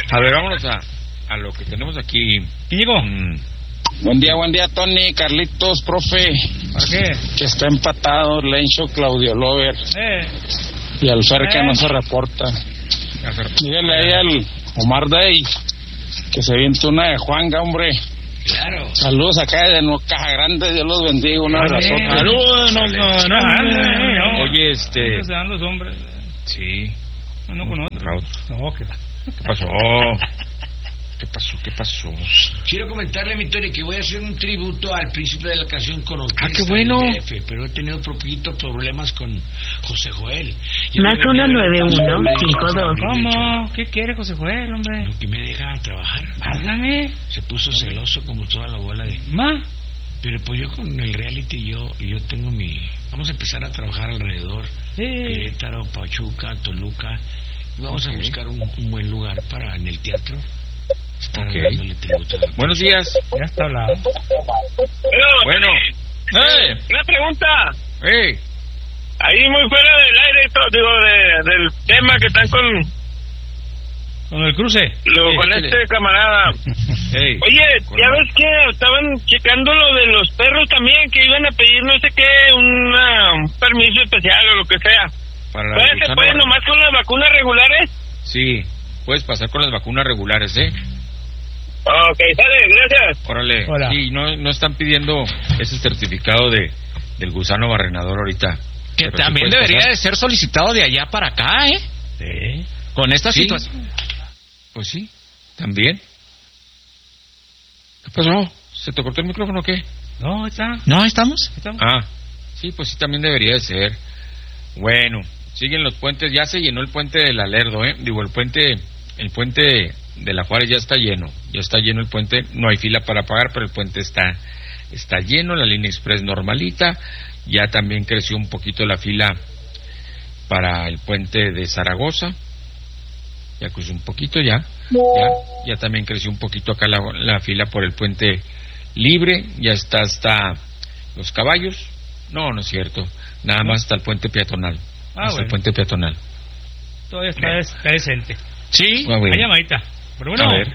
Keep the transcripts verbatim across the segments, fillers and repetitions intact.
A ver, vámonos a, a lo que tenemos aquí. ¿Quién llegó? Mm. Buen día, buen día, Tony, Carlitos, profe. ¿Para qué? Que está empatado Lencho, Claudio Lover. Eh. Y al Fer que Eh. no se reporta. Dígale ahí al Omar Day que se viente una de Juanga, hombre. Claro. Saludos acá de Nueva Caja Grande, Dios los bendiga, un abrazo. Saludos, no, no, no. Oye, este... ¿Cómo se dan los hombres? Sí. Uno con otro. No, ¿qué ¿Qué pasó? ¿Qué pasó? ¿Qué pasó? Quiero comentarle, mi Tony, que voy a hacer un tributo al príncipe de la canción con orquesta. Ah, qué bueno. D F, pero he tenido poquitos problemas con José Joel. Más uno nueve uno cinco dos. ¿Cómo? ¿Qué quiere José Joel, hombre? Lo que me deja trabajar. Háblame. Se puso celoso como toda la bola de... ¿Ma? Pero pues yo con el reality, yo yo tengo mi... Vamos a empezar a trabajar alrededor. Sí. Querétaro, Pachuca, Toluca. Y vamos okay. a buscar un, un buen lugar para en el teatro. Okay. Buenos días. Ya está hablado. Bueno. Hey. Una pregunta. Hey. Ahí muy fuera del aire, todo, digo, de, del tema que están con... Con el cruce. Lo, Sí, con sí, este sí. camarada. Hey. Oye, Con ya la... ves que estaban checando lo de los perros también, que iban a pedir no sé qué, una, un permiso especial o lo que sea. Para la ¿Puede, ¿Se puede nomás con las vacunas regulares? Sí, puedes pasar con las vacunas regulares, ¿eh? Ok, sale, gracias. Órale. Hola. Sí, no, no están pidiendo ese certificado de del gusano barrenador ahorita. Que Pero también sí debería pasar. de ser solicitado de allá para acá, ¿eh? Sí. Con esta Sí. situación. Pues sí, también. ¿Qué pasó? ¿Se te cortó el micrófono o qué? No, está. ¿No estamos? ¿Estamos? Ah, sí, pues sí, también debería de ser. Bueno, siguen los puentes, ya se llenó el puente del Alerdo, ¿eh? Digo, el puente, el puente de la Juárez ya está lleno, ya está lleno el puente, no hay fila para pagar, pero el puente está, está lleno, la línea express normalita, ya también creció un poquito la fila para el puente de Zaragoza, ya creció un poquito ya, ya, ya también creció un poquito acá la, la fila por el puente libre, ya está hasta los caballos, no, no es cierto, nada más hasta el puente peatonal, Ah, hasta bueno. el puente peatonal. Todavía está, des- está decente. Sí. Ah, bueno. Hay llamadita. Pero bueno. A ver.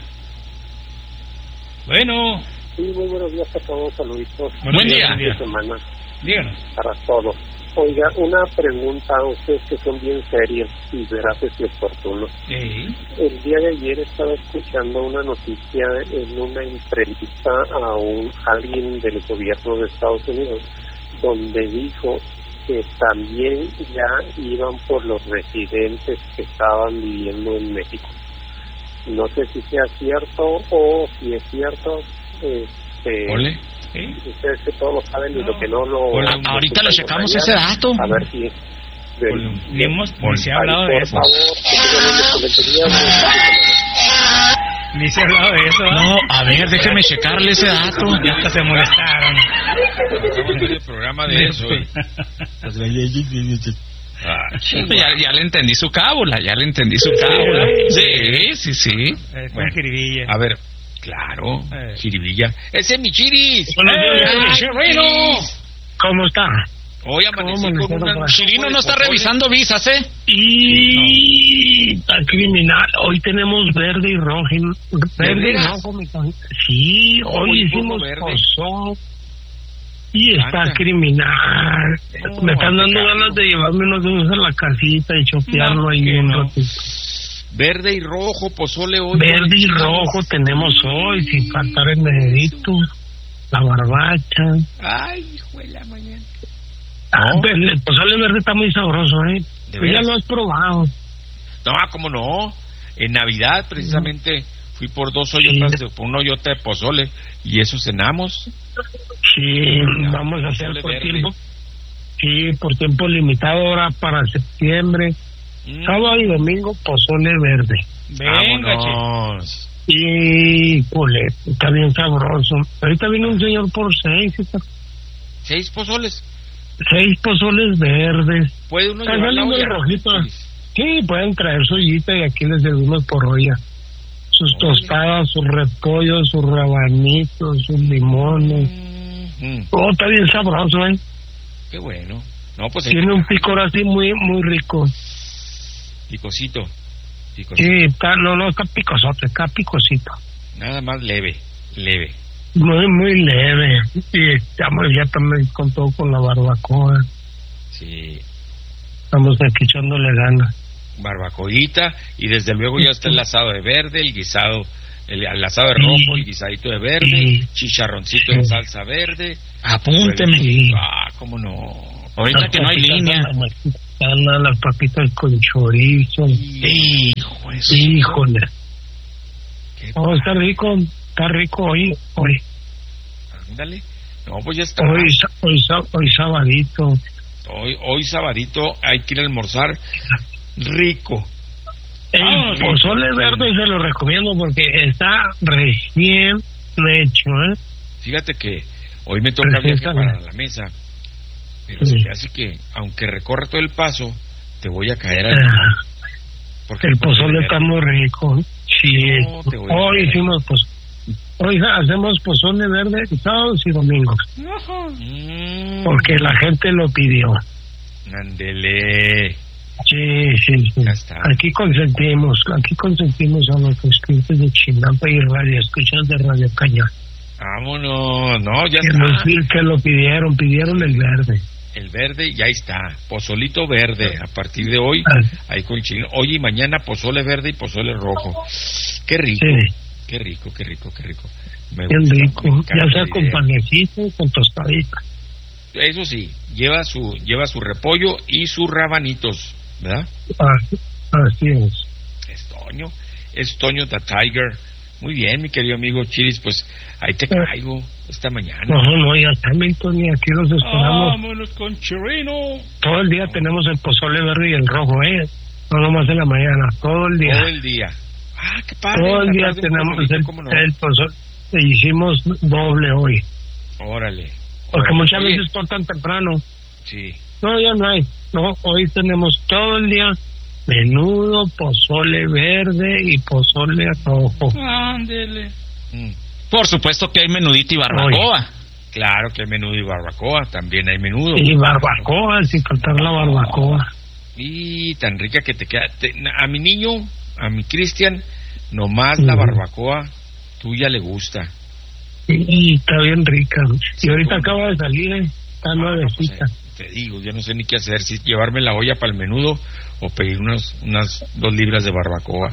Bueno. Sí, muy buenos días a todos, saluditos. Buen día. Buen día. Semana Díganos. para todos. Oiga, una pregunta a ustedes que son bien serios y veraces y oportunos. Sí. El día de ayer estaba escuchando una noticia en una entrevista a un alguien del gobierno de Estados Unidos, donde dijo que también ya iban por los residentes que estaban viviendo en México. No sé si sea cierto o si es cierto. Este, Ole. ¿Sí? Ustedes que todos lo saben y No. lo que no lo... Ole, lo ahorita lo escuchan checamos mañana, ese dato. A ver si... de- Ole. Ni hemos- de- ni se ha hablado Ay, de por eso. favor, que tengan una excelente día, buen fin de semana. Ni se ha hablado de eso. ¿eh? No, a ver, déjeme checarle ese dato. Ya hasta se molestaron. Estamos en el programa de eso. y- Ah, Ya, ya le entendí su cábula, ya le entendí su cábula. Sí, sí, sí. Eh, con Bueno, jiribilla. a ver, claro, Eh. jiribilla. ¡Ese es mi chiris! Buenos días. ¡Eh, Chirino! ¿Cómo está? Hoy amanecí ¿Cómo con me una... Chirino no está revisando visas, ¿eh? Y está criminal. Hoy tenemos verde y rojo. Verde y veras? rojo, mi Tony. Sí, ¿Cómo hoy y hicimos cómo verde? pozón. Y está Anda. criminal. No, Me están dando Ricardo. ganas de llevarme unos dedos a la casita y chopearlo No, ahí que un no. ratito. Verde y rojo, pozole hoy. Verde y rojo tenemos hoy, sin faltar el medito, la barbacha. Ay, hijo de la mañana. Ah, pero el pozole verde está muy sabroso, ¿eh? ¿De Pues ya veras? lo has probado. No, ¿cómo no? En Navidad, precisamente, fui por dos hoyotas, Sí. de, por un hoyote de pozole, y eso cenamos. Sí, Ya, vamos a hacer pozole por verde. tiempo. Sí, por tiempo limitado ahora para septiembre. Mm. Sábado y domingo, pozole verde. Venga, che. Vámonos. Y, cule, está bien sabroso. Ahorita viene un señor por seis, está- Seis pozoles. seis pozoles verdes. ¿Puede uno Está llevar la saliendo el olla? rojito. Sí, pueden traer su ollita y aquí les servimos por olla. Sus Órale. tostadas, sus repollos, sus rabanitos, sus limones. Mm, Oh, está bien sabroso, ¿eh? qué bueno. No, pues hay Tiene que- un picor así muy muy rico. Picosito. Picosito. Sí, está, no, no, está picosote, está picosito. Nada más leve, leve. Muy, muy leve. Y estamos ya también con todo con la barbacoa. Sí. Estamos aquí echándole ganas. Barbacoita, y desde luego ya está el asado de verde, el guisado, el, el asado de rojo, el guisadito de verde, Sí. chicharroncito en salsa verde. Apúnteme. Sí. Ah, cómo no. Ahorita Las que no hay papitas línea. a la mexicana, las papitas con chorizo. Hijo de su- Híjole. Qué Oh, está rico, está rico hoy, hoy, Ándale. No, pues ya está. hoy, sa- hoy, sa- hoy sabadito. Hoy, hoy sabadito hay que ir a almorzar rico. El Ah, pozole sí. verde se lo recomiendo porque está recién hecho, ¿eh? Fíjate que hoy me toca viaje Perfectamente. para la mesa, pero Sí. se me hace que, aunque recorra todo el paso, te voy a caer al... Ah, porque el pozole está muy rico. Sí, No, te voy a hoy creer. hicimos pues, hoy hacemos pozole verde sábados y domingos Mm, porque la gente lo pidió. Ándele. Sí, sí, sí. Ya está. Aquí consentimos, aquí consentimos a los clientes de Chinampa y Radio Escuchas de Radio Cañón. Vámonos. No, ya Que, está. los, que lo pidieron, pidieron el verde. El verde ya está. Pozolito verde. A partir de hoy, Ah. ahí con el chileno. Hoy y mañana pozole verde y pozole rojo. Qué rico. Sí. Qué rico, qué rico, qué rico. Me Bien gusta, rico, me encanta ya sea la con idea. panecito, con tostadita. Eso sí, lleva su lleva su repollo y sus rabanitos, ¿verdad? Así, así es. Es Toño, es Toño the Tiger. Muy bien, mi querido amigo Chiris, pues ahí te caigo esta mañana. No, no, ya está, Milton, y aquí los esperamos. Vámonos con Chirino. Todo el día tenemos el pozole verde y el rojo, ¿eh? No nomás en la mañana, todo el día. Todo el día. Ah, qué padre. Todo el la día tarde un tenemos pozolito, el, ¿cómo no? el pozole. E hicimos doble hoy. Órale. Porque órale. muchas Oye, veces cortan temprano. Sí. No, ya no hay. No, hoy tenemos todo el día menudo, pozole verde y pozole rojo. Ándele. Mm, Por supuesto que hay menudito y barbacoa. claro que hay menudo y barbacoa, también hay menudo. Y barbacoa, sin faltar la barbacoa. Y tan rica que te queda. te- a mi niño, a mi Cristian, nomás la Ujú. barbacoa tuya le gusta. Y, y está bien rica. Sí, Y ahorita bueno. acaba de salir, ¿eh? Está Ah, no, pues, nuevecita. eh, te digo, yo no sé ni qué hacer, si llevarme la olla para el menudo o pedir unos, unas dos libras de barbacoa.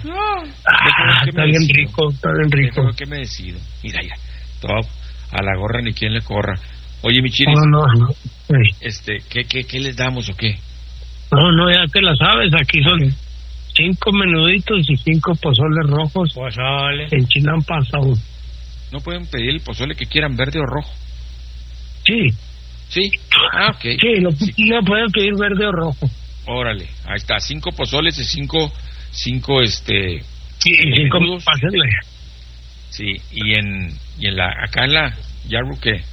Ah, ¿qué está me bien decido? rico, está bien rico. Creo que me decido. Mira, ya, todo a la gorra ni quien le corra. Oye, mi Chiris, No, no, no. Sí. este, ¿qué, qué, ¿qué les damos o qué? No, no, ya te la sabes. Aquí son cinco menuditos y cinco pozoles rojos Pozole. en Chinampa Sound. ¿No pueden pedir el pozole que quieran, verde o rojo? Sí. Sí. Ah, ok. Sí, lo, lo pueden pedir verde o rojo. Órale, ahí está, cinco pozoles y cinco, cinco, este, Sí, y cinco menudos. pásenle. Sí, y en, y en la, acá en la, Yarru, ¿qué?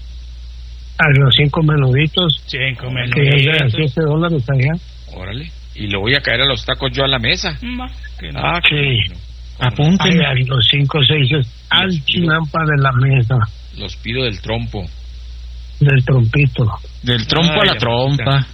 A los cinco menuditos, Cinco que es de menuditos. siete dólares allá. Órale, y le voy a caer a los tacos yo a la mesa. Ma, que no. Ah, Sí. bueno. Apúntenme. Ay, los cinco seis al Los pido. Chinampa de la mesa, Los pido del trompo. del trompito. Del trompo Ay, a la la trompa.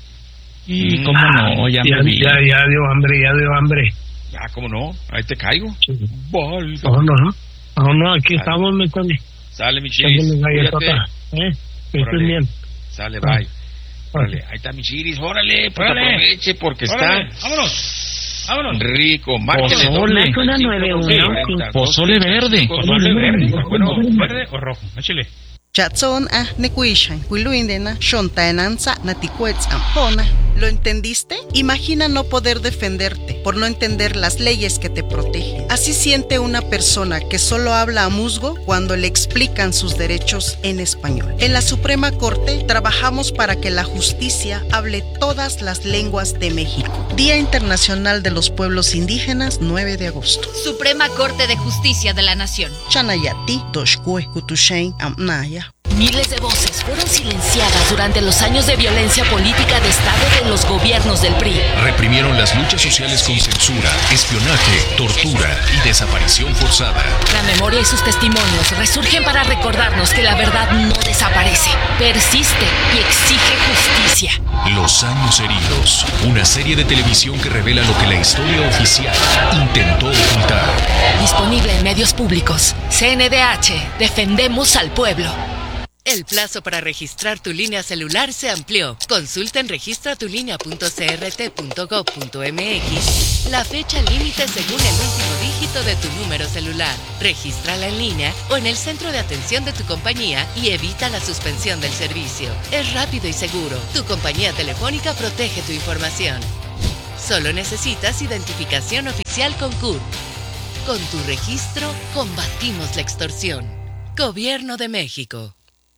Y Mm. cómo no, ya ya, me vi. ya, ya dio hambre, ya dio hambre. Ya, ¿cómo no? Ahí te caigo. Sí. Válgame. No, no, no. No, no, aquí Vale. estamos, me Tony. Sale, mi chiris. Echándole Cuídate. galletota. ¿Eh? Que estén Órale. bien. Sale, bye. Órale, ahí está mi chiris. Órale, pues Órale. aproveche porque Órale, está vámonos. Vámonos. rico. Márquele Pozole. dos, Una nueve uno, sí, sí. Pozole verde. Pozole verde. Bueno, verde o rojo. Échale. Chatson ah nekuishan kuiluindena shontaenanza natikuets ampona. ¿Lo entendiste? Imagina no poder defenderte por no entender las leyes que te protegen. Así siente una persona que solo habla a musgo cuando le explican sus derechos en español. En la Suprema Corte trabajamos para que la justicia hable todas las lenguas de México. Día Internacional de los Pueblos Indígenas, nueve de agosto. Suprema Corte de Justicia de la Nación. Chanayati, Doshkue, Kutushain, Amnaya. Miles de voces fueron silenciadas durante los años de violencia política de Estado de los gobiernos del P R I. Reprimieron las luchas sociales con censura, espionaje, tortura y desaparición forzada. La memoria y sus testimonios resurgen para recordarnos que la verdad no desaparece, persiste y exige justicia. Los años heridos, una serie de televisión que revela lo que la historia oficial intentó ocultar. Disponible en medios públicos. C N D H, defendemos al pueblo. El plazo para registrar tu línea celular se amplió. Consulta en registra tu línea punto c r t punto gov punto m x la fecha límite según el último dígito de tu número celular. Regístrala en línea o en el centro de atención de tu compañía y evita la suspensión del servicio. Es rápido y seguro. Tu compañía telefónica protege tu información. Solo necesitas identificación oficial con C U R. Con tu registro, combatimos la extorsión. Gobierno de México.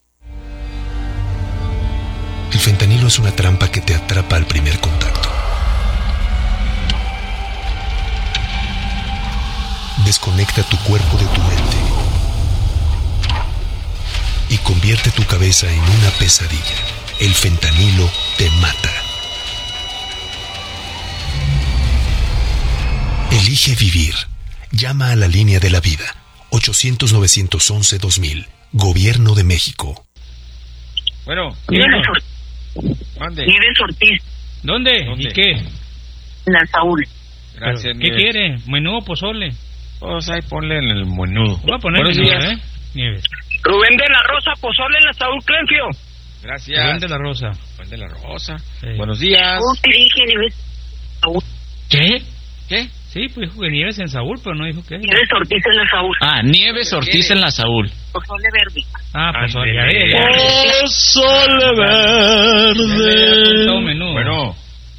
El fentanilo es una trampa que te atrapa al primer contacto. Desconecta tu cuerpo de tu mente y convierte tu cabeza en una pesadilla. El fentanilo te mata. Elige vivir. Llama a la línea de la vida. ochocientos, novecientos once, dos mil. Gobierno de México. Bueno, Nieves mande. Nieves Ortiz, ¿Dónde? ¿Dónde? ¿Y qué? en la Saúl. Gracias, ¿Qué Nieves. quiere? ¿Menú o pozole? Pues ahí ponle en el menudo. Voy a poner Buenos menú, días. ¿eh? Nieves. Rubén de la Rosa, pozole en la Saúl Clenfio. Gracias. Rubén de la Rosa. Rubén de la Rosa. Sí. Buenos días. ¿Cómo te dije, Nieves? Saúl. ¿Qué? ¿Qué? Sí, pues dijo que Nieves en Saúl, pero no dijo que... Nieves Ortiz en la Saúl. Ah, Nieves Ortiz en la Saúl. Pozole verde. Ah, pozole. Ya, Ándele. ya, ya. Pozole Todo menú. Bueno,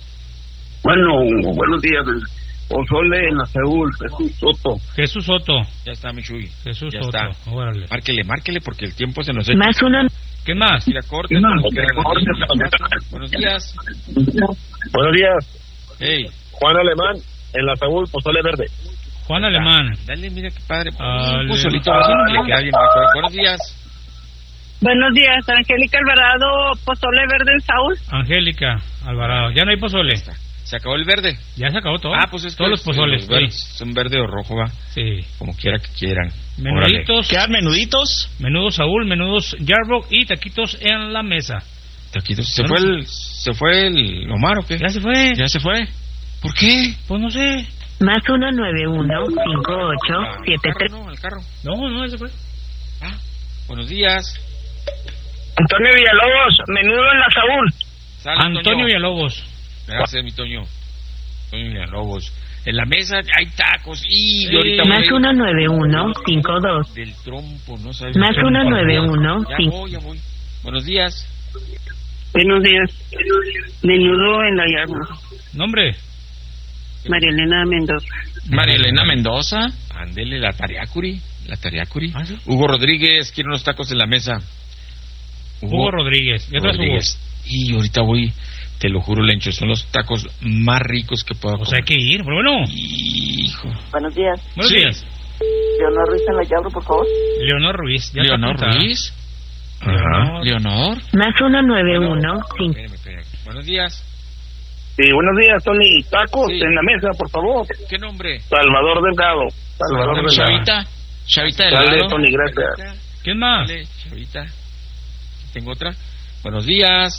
Bueno, buenos días. Pozole en la Seúl, Jesús Soto. Jesús Soto. ya está, Michuy. Jesús ya Soto. está. Órale. Márquele, márquele porque el tiempo se nos echa. Más uno. ¿Qué más? Y la corte. No, nos quedan las corte. diez. Buenos días. Buenos días. Hey, Juan Alemán en la Seúl, Pozole verde. Juan Alemán. dale, mira qué padre. Ale- Un pozolito, así no le queda bien mejor. Buenos días. Buenos días, Angélica Alvarado, pozole verde en Saúl. Angélica Alvarado. Ya no hay pozole. Se acabó el verde. Ya se acabó todo. Ah, pues es que Todos los es- pozoles. los verdes sí. son verde o rojo, va. Sí. Como quiera que quieran. Menuditos. ¿Quedan menuditos? Menudos Saúl, menudos Jarbo y taquitos en la mesa. Taquitos. ¿Se fue el, se fue el Omar o qué? Ya se fue. ¿Ya se fue? ¿Por qué? Pues no sé. Más uno nueve uno cinco ocho siete tres. No, al carro. No, no, ya se fue. Ah, buenos días. Antonio Villalobos, menudo en la Saúl. Sale, Antonio Toño. Villalobos. Gracias, mi Toño. Toño Villalobos. En la mesa hay tacos y yo ahorita Más voy uno nueve uno cinco dos. del trompo, no sabes. Más uno nueve uno Ya cinco. voy, ya voy. Buenos días. Buenos días. Menudo en la Yarma. Nombre. María Elena Mendoza. María Elena Mendoza. Ándele, la Tariacuri. La Tariacuri. ¿Ah, sí? Hugo Rodríguez, quiere unos tacos en la mesa. Hugo Rodríguez. ¿Ya traes Hugo? Rodríguez. Y ahorita voy, te lo juro, Lencho, son los tacos más ricos que puedo O comer. sea, hay que ir, pero bueno. Hijo. Buenos días. Buenos Sí. días. Leonor Ruiz en la Yabro, por favor. Leonor Ruiz. Ya está Leonor apuntada. Ruiz. Leonor. Leonor. Más uno nueve uno cinco. Espérame, espérame. Buenos días. Sí, buenos días, Tony. Tacos Sí. en la mesa, por favor. ¿Qué nombre? Salvador Delgado. Salvador Delgado. Chavita. Chavita Dale, Delgado. Tony, gracias. ¿Quién más? Dale, Chavita. Tengo otra. Buenos días.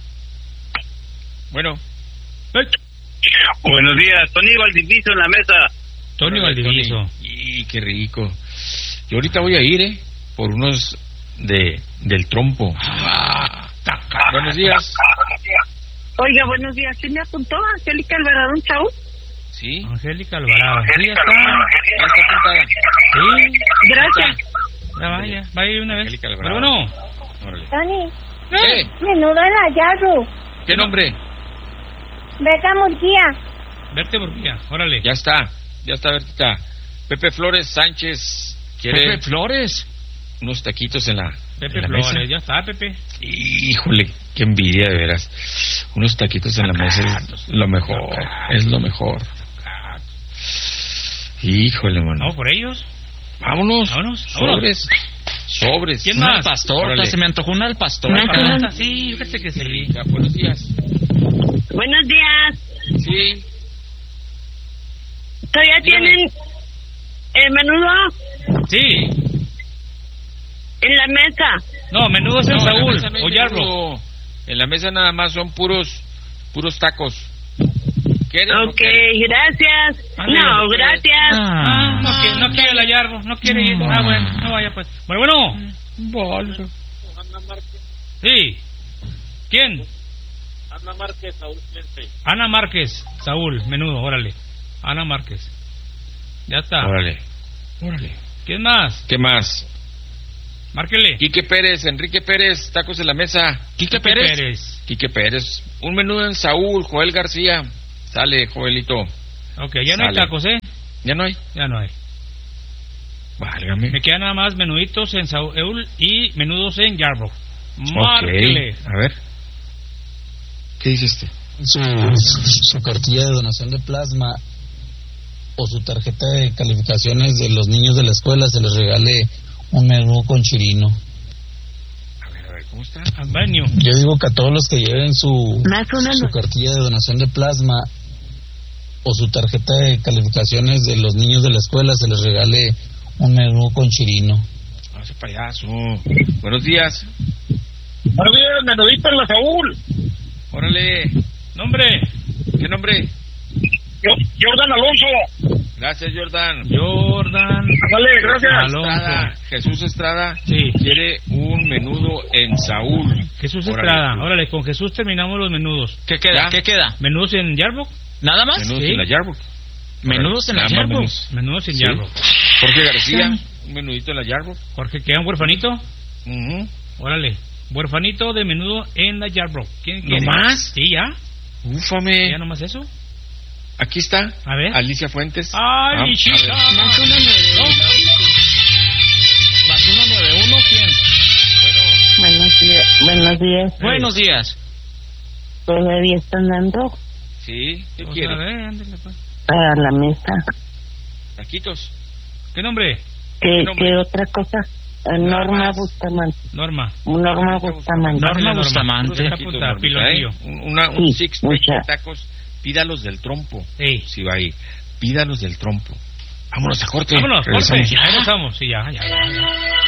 Bueno. Buenos días, Tony Valdiviso en la mesa. Tony Órale, Valdiviso. Tony. Y qué rico. Yo ahorita voy a ir, ¿eh? Por unos de del trompo. Ah, Buenos días. Oiga, buenos días. ¿Sí me apuntó Angélica Alvarado en Saúl? Sí. Angélica Alvarado. Sí, ya está. Ya está apuntada. Sí. Gracias. Ya vaya. Vaya una vez. Angélica Pero Alvarado. bueno. Órale. Tony, ¿Qué? menudo en la Yarro. ¿Qué nombre? Berta Murguía. Verte Burguía. Órale. Ya está. Ya está, Bertita. Pepe Flores Sánchez quiere Pepe Flores. unos taquitos en la, Pepe en la Flores. mesa. Ya está, Pepe. Híjole, qué envidia de veras. Unos taquitos en la mesa es lo mejor. Es lo mejor. Híjole, mano. ¿Vamos por ellos? Vámonos. Vámonos. Sobres. Sobres. ¿Quién Una más? al pastor, Órale. se me antojó una al pastor. Ah, sí, fíjate que sí. Ya, buenos días. Buenos días. Sí. ¿Todavía tienen el menudo Sí. en la mesa? No, menudo es en No, en la Saúl mesa no hay o Yarbo. menudo. En la mesa nada más son puros puros tacos. ¿Quieres o no Ok, quieres? gracias. Ándale, No, no quieres. gracias. Ah, no quiere, no quiere la Yarbo, no quiere ir. Ah, bueno, no vaya pues. Bueno, bueno. Bolso. Sí. ¿Quién? Ana Márquez, Saúl Clemente. Ana Márquez, Saúl, menudo, órale. Ana Márquez. Ya está. Órale. Órale. ¿Quién más? ¿Qué más? Márquele. Quique Pérez, Enrique Pérez, tacos en la mesa. ¿Quique Pérez? Quique Pérez. Un menudo en Saúl, Joel García. Sale, Joelito. Ok, ya no hay Sale. tacos, ¿eh? ¿Ya no hay? Ya no hay. Válgame. Me quedan nada más menuditos en Saúl y menudos en Yarbo. Ok. Márquele. A ver. ¿Qué dice este? Su, su cartilla de donación de plasma o su tarjeta de calificaciones de los niños de la escuela, se les regale un menú con chirino. A ver, a ver, ¿cómo está? Albaño. Yo digo que a todos los que lleven su, Más una su no- cartilla de donación de plasma o su tarjeta de calificaciones de los niños de la escuela, se les regale un menú con chirino. No, ese payaso. Buenos días. Buenos días, menudito en la Saúl. Órale. Nombre. ¿Qué nombre? Yo, Jordan Alonso. Gracias, Jordan. Jordan. Vale, gracias. Estrada, Alonso. Jesús Estrada Sí. quiere un menudo en Saúl. Jesús Órale. Estrada. Órale, con Jesús terminamos los menudos. ¿Qué queda? ¿Ya? ¿Qué queda? ¿Menudos en Yarbo? ¿Nada más? Menudos Sí. en la Yarbo. Menudos en la Nada más Yarbo. menudos. Menudos en Sí. Yarbo. Jorge García, un menudito en la Yarbo. Jorge, ¿queda un huerfanito? Ujú. Órale. Huerfanito de menudo en la Yarbo. ¿Quién quiere? ¿No más? Sí, ya. Úfame. ¿Ya nomás eso? Aquí está. A ver. Alicia Fuentes. ¡Ay, Ah, chica! a ver. Más una nueve. ¿Más uno nueve uno quién? Buenos días. Buenos días. Buenos días. ¿Todavía están dando Sí, ¿qué Pues, quiere? a ver, ándale, pues. para la mesa? Taquitos. ¿Qué nombre? ¿Qué, nombre? qué otra cosa? Eh, Nada Norma más. Bustamante. Norma. Norma Bustamante. Norma Norma Bustamante. Norma. Taquitos, Apunta, Normita, pilonillo. ¿eh? Un- Una, un Sí, six pack mucha. de tacos. Pídalos del trompo. Sí. Si va ahí. Pídalos del trompo. Vámonos a corte. Vámonos, corte. Regresamos. Ya regresamos. Sí, ya, ya, ya. ya.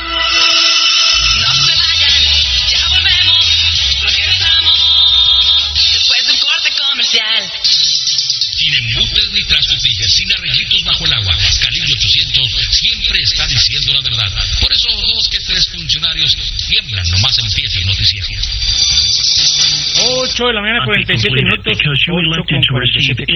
Después de un corte comercial. Sin embutes ni trastos dijes, sin arreglitos bajo el agua. Calibre ochocientos siempre está diciendo la verdad. Por eso dos que tres funcionarios tiemblan nomás empieza el noticiero. ocho de la mañana, cuarenta y siete minutos. ocho con cuarenta y siete.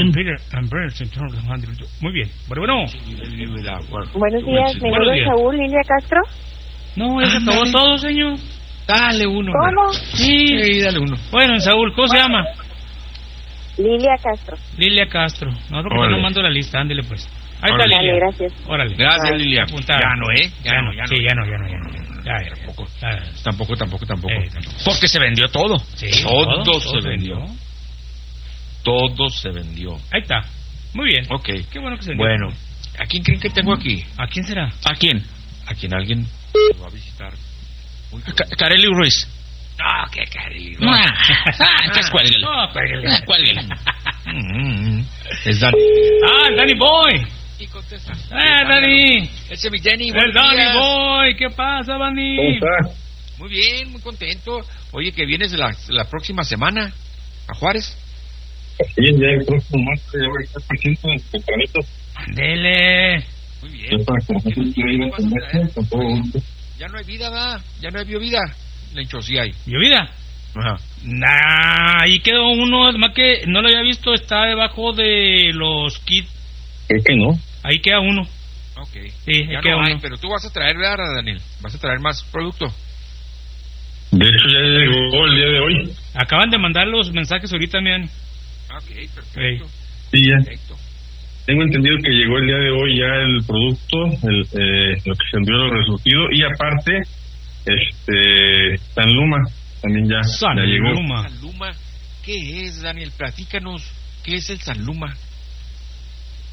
Muy bien. Bueno, bueno. Buenos días, Buenos menudo días. Saúl, Lilia Castro. No, ya se acabó todo, señor. Dale uno. ¿Cómo? Sí. Sí, dale uno. Bueno, en Saúl, ¿cómo se llama? Lilia Castro. Lilia Castro. Nosotros que Órale. no mando la lista, ándele pues. Ahí está Órale. Lilia. Dale, gracias. Órale. Gracias, Lilia. Apuntar. Ya no, ¿eh? Ya no, ya no. Sí, ya no, ya no, ya no. Ya, ya. Tampoco. Ya. Tampoco, tampoco, tampoco. Eh, tampoco. Porque se vendió todo. Sí, Todo, todo se se vendió. Todo se vendió. Ahí está. Muy bien. Ok. Qué bueno que se vendió. Bueno, ¿a quién creen que tengo aquí? ¿A quién será? ¿A quién? A quien alguien me va a visitar. Muy Ca- Carely Ruiz. Ah, qué cariño. Ah, entonces cuélguele. No, cuélguele. Ah, cuélguele. Mm, Es Dani. Ah, el Danny Boy. Y contesta. Eh, Dani. Ese es mi Danny. El buenos Danny días. Boy. ¿Qué pasa, Dani? ¿Cómo está? Muy bien, muy contento. Oye, que vienes la, la próxima semana a Juárez. Bien, ya el próximo martes ya voy a estar presente tempranito. Dele. Muy Ya bien. para que la gente quiera ir a comer, con todo gusto. Ya no hay vida, va. Ya no hay biovida. Lencho, sí hay. ¿Llovida? Ajá. Nah, ahí quedó uno, más que no lo había visto, está debajo de los kits. Creo que no. Ahí queda uno. Ok. Sí, ahí Ya queda no hay, uno. pero tú vas a traer, ¿verdad, Daniel? Vas a traer más producto. De hecho, ya llegó el día de hoy. Acaban de mandar los mensajes ahorita, miren. Ok, perfecto. Sí, ya. Perfecto. Tengo entendido que llegó el día de hoy ya el producto, el, eh, lo que se envió, lo resurtido. Y aparte, este, San Luma también ya, San ya llegó. Luma. San Luma, ¿qué es, Daniel? Platícanos, ¿qué es el San Luma?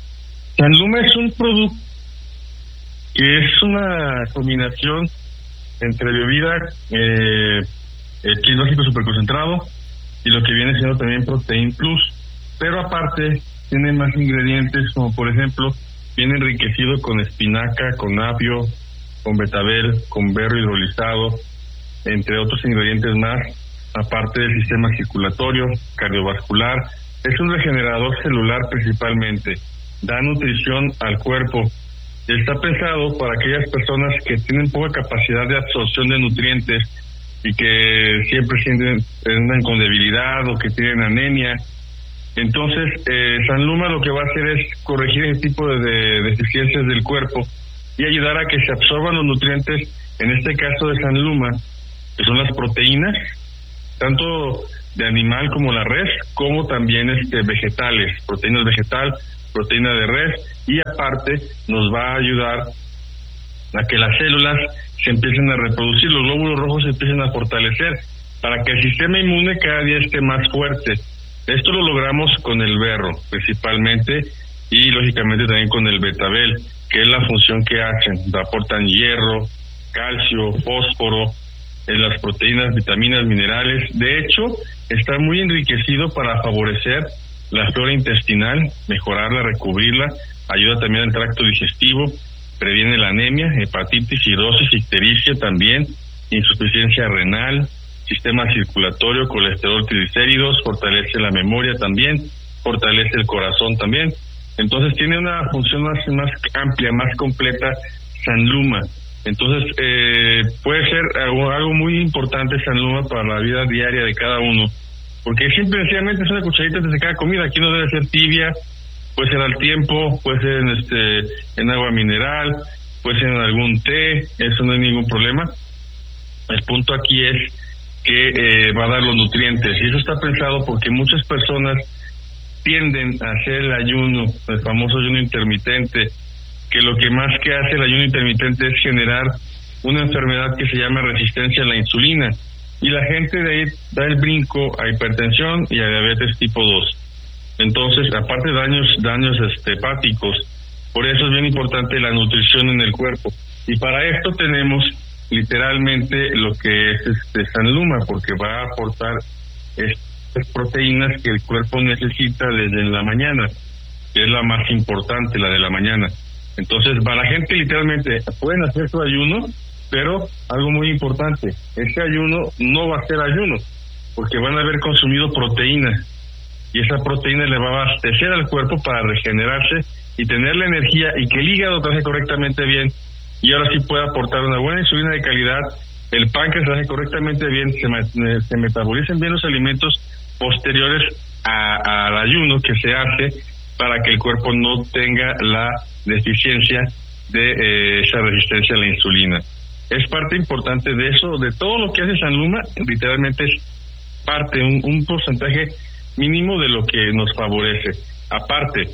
San Luma es un producto que es una combinación entre Biovida, eh, el kit básico superconcentrado y lo que viene siendo también Protein Plus, pero aparte tiene más ingredientes, como por ejemplo viene enriquecido con espinaca, con apio, con betabel, con berro hidrolizado, entre otros ingredientes más, aparte del sistema circulatorio, cardiovascular. Es un regenerador celular principalmente, da nutrición al cuerpo. Está pensado para aquellas personas que tienen poca capacidad de absorción de nutrientes y que siempre sienten, andan con debilidad o que tienen anemia. Entonces, eh, Sanluma lo que va a hacer es corregir ese tipo de, de deficiencias del cuerpo y ayudar a que se absorban los nutrientes, en este caso de Sanluma, que son las proteínas, tanto de animal como la res, como también este vegetales, proteínas vegetal, proteína de res, y aparte nos va a ayudar a que las células se empiecen a reproducir, los glóbulos rojos se empiecen a fortalecer, para que el sistema inmune cada día esté más fuerte. Esto lo logramos con el berro, principalmente, y lógicamente también con el betabel, que es la función que hacen, aportan hierro, calcio, fósforo, en las proteínas, vitaminas, minerales. De hecho, está muy enriquecido para favorecer la flora intestinal, mejorarla, recubrirla, ayuda también al tracto digestivo, previene la anemia, hepatitis, cirrosis, ictericia también, insuficiencia renal, sistema circulatorio, colesterol, triglicéridos, fortalece la memoria también, fortalece el corazón también. Entonces tiene una función más, más amplia, más completa Sanluma. Entonces eh, puede ser algo, algo muy importante Sanluma para la vida diaria de cada uno, porque simple y sencillamente es una cucharita de cada comida. Aquí no debe ser tibia, puede ser al tiempo, puede ser en, este, en agua mineral, puede ser en algún té, eso no hay ningún problema. El punto aquí es que eh, va a dar los nutrientes, y eso está pensado porque muchas personas tienden a hacer el ayuno, el famoso ayuno intermitente, que lo que más que hace el ayuno intermitente es generar una enfermedad que se llama resistencia a la insulina, y la gente de ahí da el brinco a hipertensión y a diabetes tipo dos. Entonces, aparte de daños, daños este, hepáticos, por eso es bien importante la nutrición en el cuerpo, y para esto tenemos literalmente lo que es este Sanluma, porque va a aportar estas proteínas que el cuerpo necesita desde la mañana, que es la más importante, la de la mañana. Entonces, para la gente literalmente pueden hacer su ayuno, pero algo muy importante, ese ayuno no va a ser ayuno, porque van a haber consumido proteína, y esa proteína le va a abastecer al cuerpo para regenerarse y tener la energía, y que el hígado trabaje correctamente bien, y ahora sí puede aportar una buena insulina de calidad, el páncreas trabaje correctamente bien, se, se metabolicen bien los alimentos posteriores a, al ayuno que se hace, para que el cuerpo no tenga la deficiencia de eh, esa resistencia a la insulina. Es parte importante de eso, de todo lo que hace Sanluma, literalmente es parte, un, un porcentaje mínimo de lo que nos favorece. Aparte,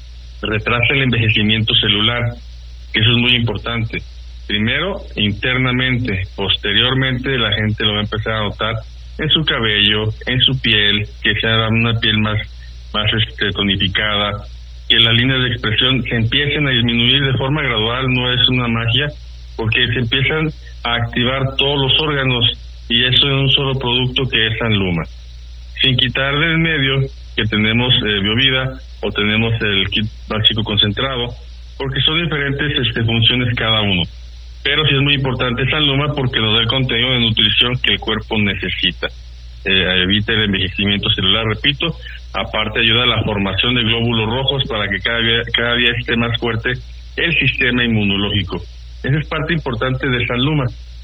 retrasa el envejecimiento celular, que eso es muy importante. Primero, internamente, posteriormente la gente lo va a empezar a notar en su cabello, en su piel, que sea una piel más, más este, tonificada, que las líneas de expresión se empiecen a disminuir de forma gradual, no es una magia, porque se empiezan a activar todos los órganos, y eso en un solo producto que es Sanluma. Sin quitar del medio que tenemos eh, Biovida o tenemos el kit básico concentrado, porque son diferentes este, funciones cada uno. Pero sí es muy importante Sanluma porque nos da el contenido de nutrición que el cuerpo necesita. Eh, evita el envejecimiento celular, repito, aparte ayuda a la formación de glóbulos rojos para que cada día, cada día esté más fuerte el sistema inmunológico. Esa es parte importante de Sanluma,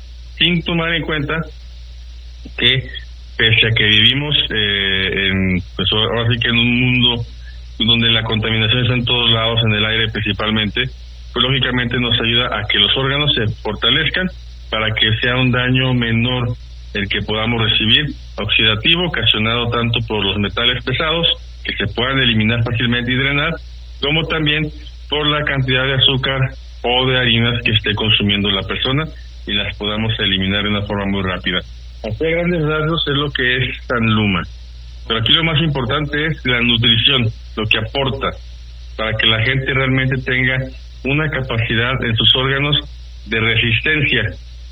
sin tomar en cuenta que pese a que vivimos eh, en, pues ahora sí que en un mundo donde la contaminación está en todos lados, en el aire principalmente, pues lógicamente nos ayuda a que los órganos se fortalezcan para que sea un daño menor el que podamos recibir oxidativo, ocasionado tanto por los metales pesados, que se puedan eliminar fácilmente y drenar, como también por la cantidad de azúcar o de harinas que esté consumiendo la persona, y las podamos eliminar de una forma muy rápida. Así a grandes rasgos es lo que es Sanluma. Pero aquí lo más importante es la nutrición, lo que aporta, para que la gente realmente tenga una capacidad en sus órganos de resistencia,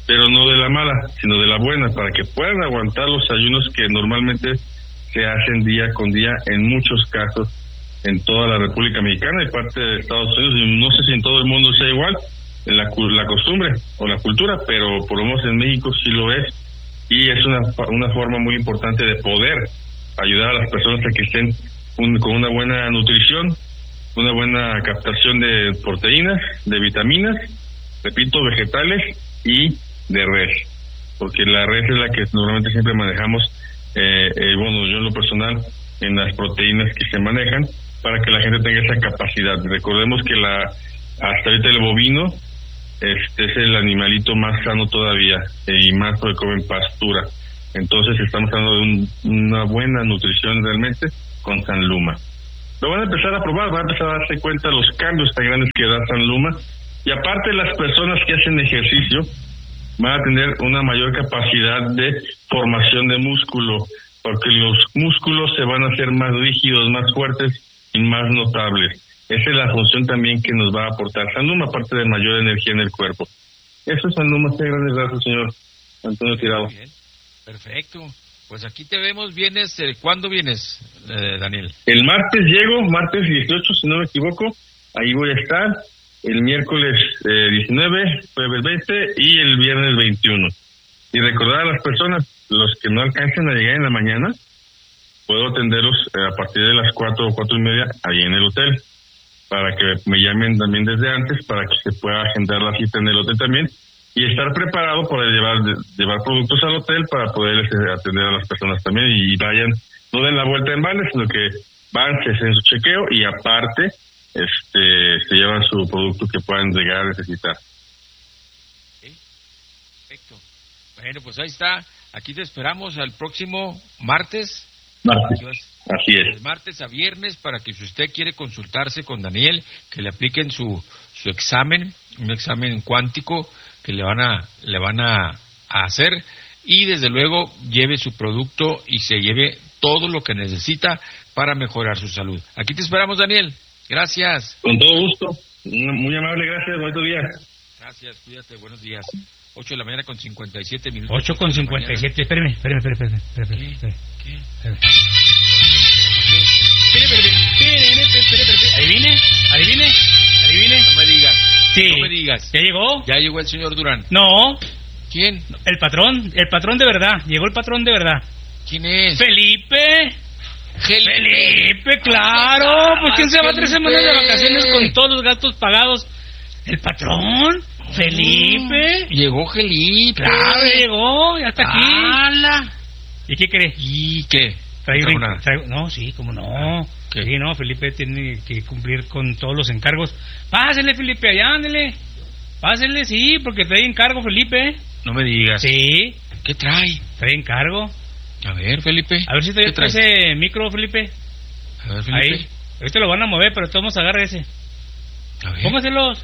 pero no de la mala, sino de la buena, para que puedan aguantar los ayunos que normalmente se hacen día con día en muchos casos en toda la República Mexicana y parte de Estados Unidos, y no sé si en todo el mundo sea igual en la, la costumbre o la cultura, pero por lo menos en México sí lo es, y es una, una forma muy importante de poder ayudar a las personas a que estén un, con una buena nutrición, una buena captación de proteínas, de vitaminas, repito, vegetales y de res, porque la res es la que normalmente siempre manejamos, eh, eh, bueno, yo en lo personal, en las proteínas que se manejan, para que la gente tenga esa capacidad. Recordemos que la hasta ahorita el bovino este es el animalito más sano todavía, eh, y más porque comen pastura. Entonces estamos hablando de un, una buena nutrición realmente con San Luma. Lo van a empezar a probar, van a empezar a darse cuenta de los cambios tan grandes que da San Luma, y aparte las personas que hacen ejercicio van a tener una mayor capacidad de formación de músculo, porque los músculos se van a hacer más rígidos, más fuertes y más notables. Esa es la función también que nos va a aportar San Luma, aparte de mayor energía en el cuerpo. Eso es San Luma, este grandes rasgos, señor Antonio Tirado. Bien. Perfecto. Pues aquí te vemos, vienes, eh, ¿cuándo vienes, eh, Daniel? El martes llego, martes dieciocho, si no me equivoco, ahí voy a estar. El miércoles eh, diecinueve, jueves veinte y el viernes veintiuno. Y recordar a las personas, los que no alcancen a llegar en la mañana, puedo atenderlos eh, a partir de las cuatro o cuatro y media ahí en el hotel, para que me llamen también desde antes, para que se pueda agendar la cita en el hotel también, y estar preparado para llevar de, llevar productos al hotel para poder este, atender a las personas también, y vayan, no den la vuelta en balde, sino que van, se hacen su chequeo y aparte este se llevan su producto que puedan llegar a necesitar. Okay. Perfecto. Bueno, pues ahí está. Aquí te esperamos al próximo martes. Martes. Así es. De martes a viernes, para que si usted quiere consultarse con Daniel, que le apliquen su su examen, un examen cuántico que le van a le van a, a hacer, y desde luego lleve su producto y se lleve todo lo que necesita para mejorar su salud. Aquí te esperamos, Daniel. Gracias. Con todo gusto. Muy amable, gracias. Bonito día. Gracias, cuídate, buenos días. ocho de la mañana con cincuenta y siete minutos. ocho con cincuenta y siete, espérame, espérame, espérame, espérame. ¿Qué? espérame. ¿Qué? Espérame. Adivine, adivine, adivine. No me digas. Sí. No me digas. ¿Ya llegó? Ya llegó el señor Durán. No. ¿Quién? El patrón, el patrón de verdad. Llegó el patrón de verdad. ¿Quién es? Felipe. Felipe, Felipe, claro. Pues quién se va tres semanas de vacaciones con todos los gastos pagados. El patrón. Felipe. Llegó Felipe. Claro, ya llegó, ya está aquí. ¡Hala! ¿Y qué cree? ¿Y qué? Trae, ¿Cómo nada? trae, no, sí, cómo no. ¿Qué? Sí, no, Felipe tiene que cumplir con todos los encargos. Pásele, Felipe, allá, ándele. Pásele, sí, porque trae encargo, Felipe. No me digas. Sí. ¿Qué trae? Trae encargo. A ver, Felipe. A ver si trae ese micro, Felipe. A ver, Felipe. Ahí. Ahorita lo van a mover, pero todos agarra ese. A ver. Póngaselos.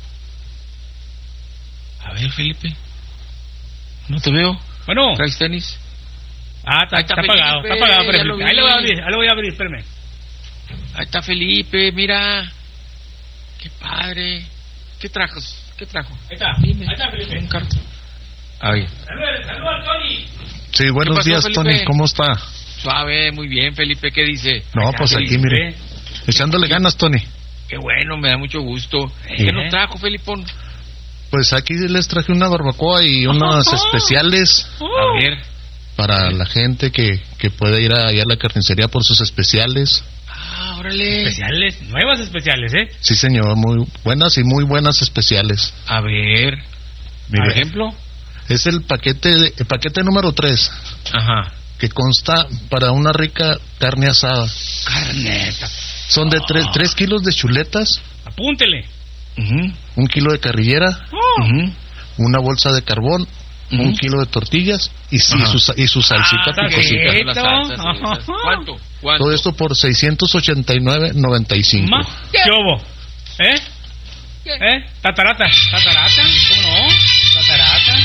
A ver, Felipe. No te veo. Bueno. ¿Traes tenis? Ah, está, está, está apagado, está apagado, Felipe. Ahí lo voy a abrir, ahí lo voy a abrir, espérame. Ahí está Felipe, mira. Qué padre. ¿Qué trajo? ¿Qué trajo? Ahí está, Dime. ahí está, Felipe. Un cartón. Ahí. Saludos al Tony. Sí, buenos pasó, días, Felipe? Tony. ¿Cómo está? Suave, muy bien, Felipe. ¿Qué dice? No, pues ¿Qué aquí, dice? mire. Echándole ganas, Tony. Qué bueno, me da mucho gusto. ¿Eh? ¿Qué nos trajo, Felipón? Pues aquí les traje una barbacoa y unas especiales. A ver. Para la gente que, que puede ir allá a la carnicería por sus especiales. Ah, órale. Especiales, nuevas especiales, ¿eh? Sí, señor, muy buenas y muy buenas especiales. A ver. Mire, Por ejemplo. Es el paquete de, el paquete número tres. Ajá. Que consta para una rica carne asada. Carneta. Son de tres, tres kilos de chuletas. Apúntele. Uh-huh. Un kilo de carrillera. Oh. Uh-huh. Una bolsa de carbón. Uh-huh. Un kilo de tortillas y, sí, su, y su salsita ah, picosita. ¿Cuánto? ¿Cuánto? Todo esto por seiscientos ochenta y nueve noventa y cinco. Ma, ¿qué hubo? ¿Eh? ¿Eh? Tatarata. ¿Tatarata? ¿Cómo no? Tatarata.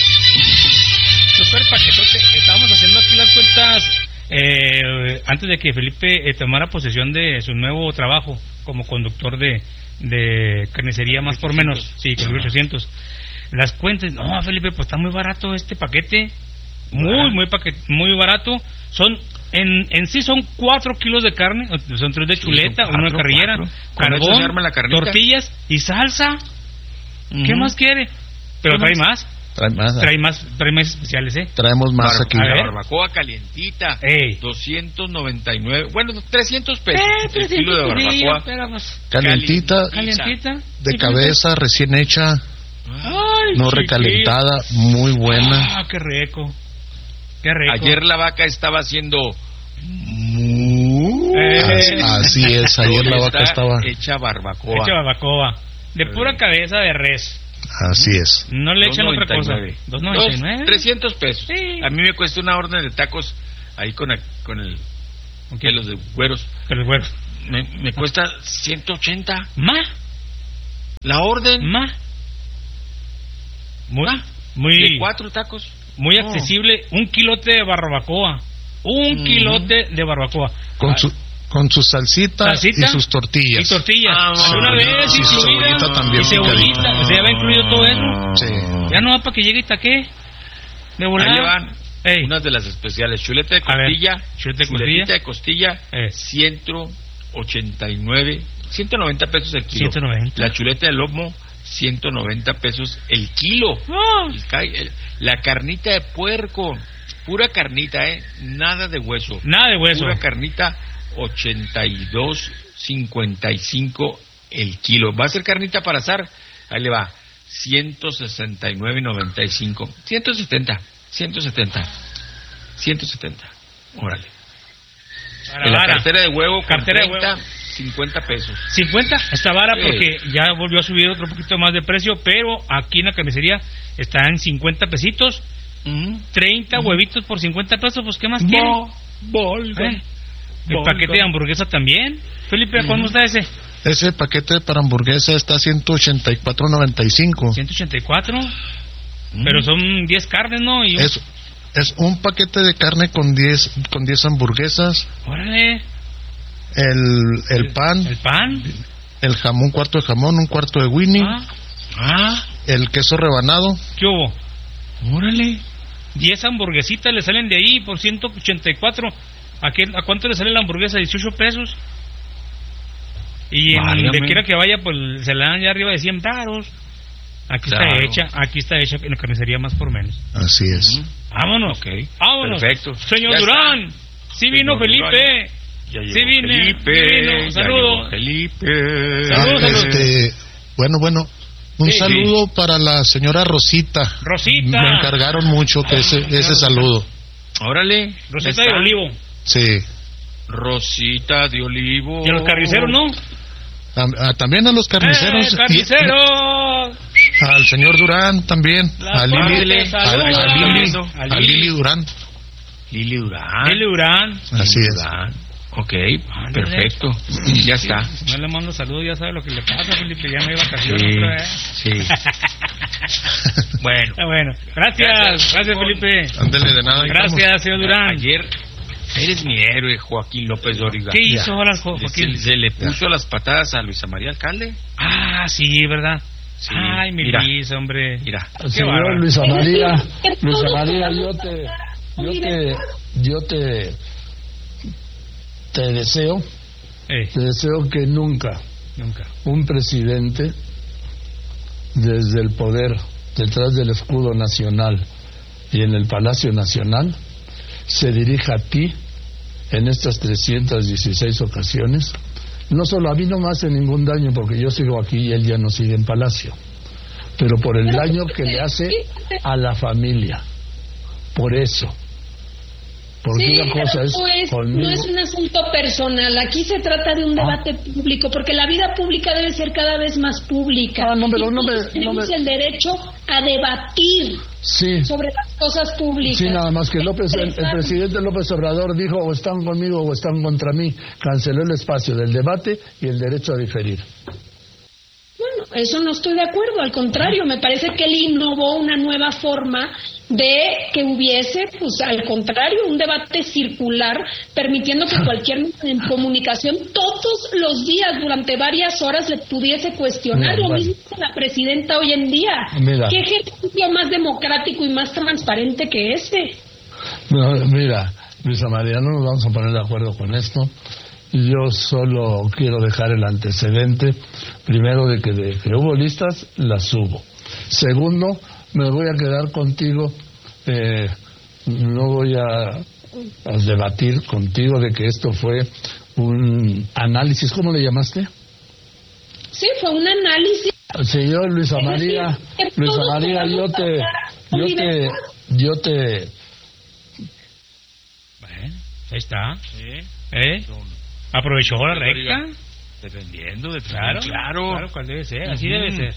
Super paquetote. Estábamos haciendo aquí las cuentas eh, antes de que Felipe eh, tomara posesión de su nuevo trabajo como conductor de, de carnicería más por menos. Sí, con mil ochocientos. las cuentas, no, Felipe, pues está muy barato este paquete, muy, muy paquete, muy barato. Son, en, en sí son cuatro kilos de carne, son tres de chuleta, sí, una carrillera, carbón, tortillas y salsa. Uh-huh. ¿Qué más quiere? Pero trae más. más. Trae más. Trae más, trae más especiales, ¿eh? Traemos más Bar- aquí. La barbacoa calientita. Ey. doscientos noventa y nueve. Bueno, trescientos pesos. Eh, el kilo de barbacoa. Pues, calientita. Calientita. De sí, cabeza, pues, recién hecha. Ay, no chiquillo. Recalentada, muy buena. Ah, qué rico. Qué rico. Ayer la vaca estaba haciendo. Eh. Así es, ayer la vaca estaba. Hecha barbacoa. Hecha barbacoa. De pura eh. cabeza de res. Así es. No le echan otra cosa. dos noventa y nueve. trescientos pesos. Sí. A mí me cuesta una orden de tacos ahí con el, con el okay. los de güeros. Con los güeros. Me, me cuesta ciento ochenta. ¿Más? La orden. ¿Más? Muy, muy. De cuatro tacos. Muy oh. accesible. Un kilote de barbacoa. Un mm. kilote de barbacoa. Con Ay. su Con su salsita, salsita y sus tortillas. Y tortillas. Ah, una vez y cebollita también. Y cebollita. ¿Se ya va incluido todo eso? Sí. Ya no va para que llegue y taque. De volada. Ahí van Ey. unas de las especiales. Chuleta de costilla. Chuleta de costilla. de costilla. Eh. ciento ochenta y nueve. ciento noventa pesos el kilo. ciento noventa. La chuleta de lomo. ciento noventa pesos el kilo. Oh. El, el, la carnita de puerco. Pura carnita, ¿eh? Nada de hueso. Nada de hueso. Pura carnita. ochenta y dos cincuenta y cinco el kilo. ¿Va a ser carnita para asar? Ahí le va. ciento sesenta y nueve noventa y cinco. ciento setenta. ciento setenta. ciento setenta. Órale. Para en la vara. cartera de huevo, cartera treinta, de huevo. cincuenta pesos. cincuenta está vara sí. Porque ya volvió a subir otro poquito más de precio, pero aquí en la carnicería está en cincuenta pesitos. Mm. treinta mm. huevitos por cincuenta pesos, pues ¿qué más Bo, quiere? Bolga. ¿Eh? El Bolga. Paquete de hamburguesa también. Felipe, ¿cuándo mm. está ese? Ese paquete para hamburguesa está a ciento ochenta y cuatro noventa y cinco. ciento ochenta y cuatro. Mm. Pero son diez carnes, ¿no? Y un... es, es un paquete de carne con diez con diez hamburguesas. Órale. El, el, el pan. El pan. El jamón, un cuarto de jamón, un cuarto de Winnie. Ah. ah. El queso rebanado. ¿Qué hubo? Órale. diez hamburguesitas le salen de ahí por ciento ochenta y cuatro. ¿A, qué, ¿A cuánto le sale la hamburguesa? dieciocho pesos. Y en donde quiera que vaya, pues se le dan ya arriba de cien paros. Aquí claro. está hecha, aquí está hecha en la carnicería más por menos. Así es. Uh-huh. Vámonos. Okay. Vámonos. Perfecto. Señor ya Durán. Está. Sí vino Señor Felipe. Ya sí vine. Felipe. Vino. Saludos. Felipe. Saludos. Ah, este, bueno, bueno. Un sí, saludo sí. para la señora Rosita. Rosita. Me encargaron mucho que ese, ese saludo. Órale. Rosita de Olivo. Sí. Rosita de Olivo. ¿Y a los carniceros no? A, a, también a los carniceros. ¡Eh, carniceros! Y, al señor Durán también. A Lili, a, a, Lili, a, a Lili Durán. Lili Durán. Lili Durán. Así es. Durán. Ok, Ándale. Perfecto. Ya está. Si no le mando saludos, ya sabe lo que le pasa, Felipe. Ya no hay vacaciones sí, otra vez. Sí. bueno. Está bueno. Gracias. Gracias, gracias Felipe. Ándale, de nada. Gracias, señor Durán. Ayer eres mi héroe, Joaquín López Dóriga. ¿Qué hizo ahora, Joaquín? Se, se le puso ya. las patadas a Luisa María Alcalde. Ah, sí, ¿verdad? Sí. Ay, mi Luis, hombre. Mira. Señor Luisa María, Luisa María, yo te, yo te, yo te, te deseo, eh. te deseo que nunca, nunca, un presidente desde el poder, detrás del escudo nacional y en el Palacio Nacional, se dirija a ti en estas trescientas dieciséis ocasiones. No solo a mí no me hace ningún daño porque yo sigo aquí y él ya no sigue en Palacio, pero por el daño que le hace a la familia. Por eso. Porque sí, una cosa es pues, conmigo. No es un asunto personal, aquí se trata de un debate ah. público, porque la vida pública debe ser cada vez más pública. Ah, no, pero no me, tenemos no me... el derecho a debatir sí. sobre las cosas públicas. Sí, nada más que López, el, el presidente López Obrador dijo o están conmigo o están contra mí, canceló el espacio del debate y el derecho a diferir. Bueno, eso no estoy de acuerdo, al contrario, me parece que él innovó una nueva forma de que hubiese, pues al contrario, un debate circular, permitiendo que cualquier en comunicación todos los días, durante varias horas, le pudiese cuestionar. Mira, lo bueno. mismo que la presidenta hoy en día. Mira. ¿Qué ejercicio más democrático y más transparente que ese? No, mira, Luisa María, no nos vamos a poner de acuerdo con esto. Yo solo quiero dejar el antecedente, primero, de que de que hubo listas, las hubo. Segundo, me voy a quedar contigo, eh, no voy a, a debatir contigo de que esto fue un análisis, ¿cómo le llamaste? Sí, fue un análisis. Señor Luisa María, Luisa María, yo te, yo te, yo te... Bueno, ahí está. Sí. ¿Eh? Aprovechó la recta. Defendiendo, defendiendo. Claro, claro. Claro, cual debe ser, así uh-huh. debe ser.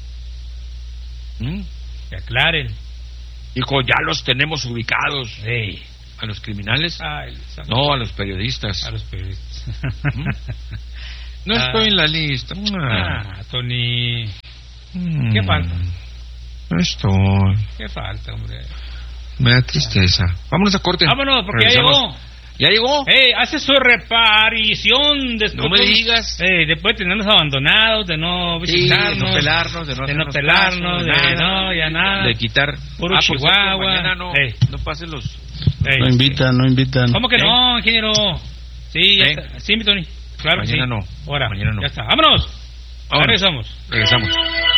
¿Mm? Que aclaren. Hijo, ya los tenemos ubicados. Hey. ¿A los criminales? Ay, no, a los periodistas. A los periodistas. ¿Mm? No ah. estoy en la lista. Ah, Tony. Mm. ¿Qué falta? No estoy. ¿Qué falta, hombre? Me da tristeza. Vámonos a corte. Vámonos, porque Regresamos. ya llegó. ¿Ya llegó? Eh, hace su reparición después. No me digas. Eh, después de tenernos abandonados, de no visitarnos. Sí, de no pelarnos, de no, de no pelarnos, de, de no, ya nada. De quitar. Puro ah, Chihuahua. Mañana no, eh. no pasen los. Eh, no invitan, no invitan. ¿Cómo que ¿Eh? no, ingeniero? Sí, ya ¿Eh? está. Sí, mi Tony. Claro Mañana sí. no. Ahora, mañana no. Ya está. ¡Vámonos! Ahora Regresamos. Regresamos.